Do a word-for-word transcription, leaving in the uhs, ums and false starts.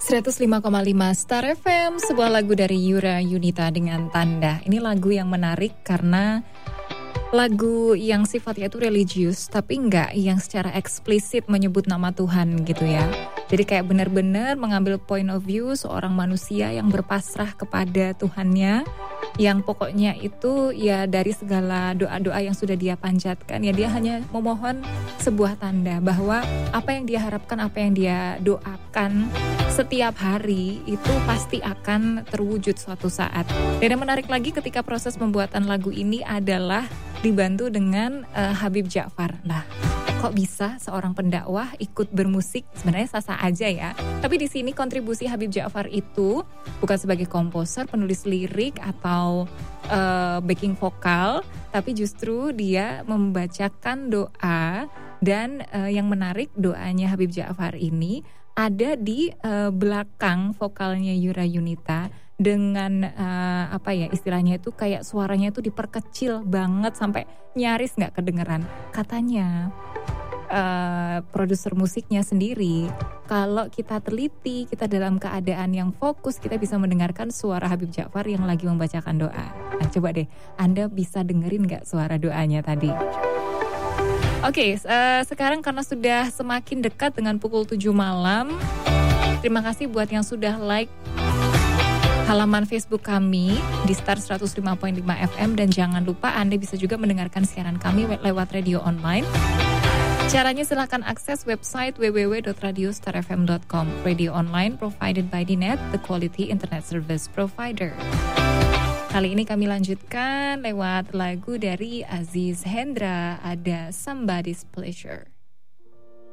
seratus lima koma lima Star F M, sebuah lagu dari Yura Yunita dengan Tanda. Ini lagu yang menarik karena lagu yang sifatnya itu religius, tapi enggak yang secara eksplisit menyebut nama Tuhan gitu ya. Jadi kayak benar-benar mengambil point of view seorang manusia yang berpasrah kepada Tuhannya, yang pokoknya itu ya dari segala doa-doa yang sudah dia panjatkan, ya dia hanya memohon sebuah tanda bahwa apa yang dia harapkan, apa yang dia doakan setiap hari itu pasti akan terwujud suatu saat. Dan yang menarik lagi ketika proses pembuatan lagu ini adalah dibantu dengan uh, Habib Ja'far. Nah, kok bisa seorang pendakwah ikut bermusik? Sebenarnya sah-sah aja ya. Tapi di sini kontribusi Habib Ja'far itu bukan sebagai komposer, penulis lirik atau uh, backing vokal, tapi justru dia membacakan doa. Dan uh, yang menarik, doanya Habib Ja'far ini ada di uh, belakang vokalnya Yura Yunita dengan uh, apa ya istilahnya itu kayak suaranya itu diperkecil banget sampai nyaris nggak kedengeran. Katanya uh, produser musiknya sendiri, kalau kita teliti, kita dalam keadaan yang fokus, kita bisa mendengarkan suara Habib Ja'far yang lagi membacakan doa. Nah, coba deh, Anda bisa dengerin nggak suara doanya tadi? Oke, okay, uh, sekarang karena sudah semakin dekat dengan pukul tujuh malam, terima kasih buat yang sudah like halaman Facebook kami di Star seratus lima koma lima F M, dan jangan lupa Anda bisa juga mendengarkan siaran kami lewat radio online. Caranya silahkan akses website w w w dot radio star f m dot com. Radio online provided by D Net, the quality internet service provider. Kali ini kami lanjutkan lewat lagu dari Aziz Hendra, ada Somebody's Pleasure.